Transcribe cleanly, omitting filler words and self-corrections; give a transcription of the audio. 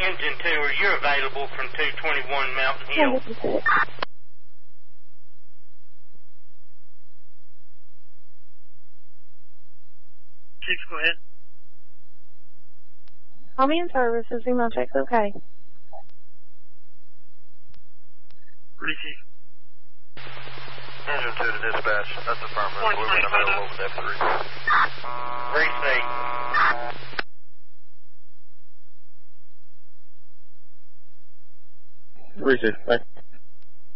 Engine 2, are you available from 221 Mountain Hill? Yeah, this is it. Chief, go ahead. Call me in service. Assuming my check's okay. Receive. Engine 2 to dispatch. That's affirmative. We've been available with F3. Receive. Receive. Thanks.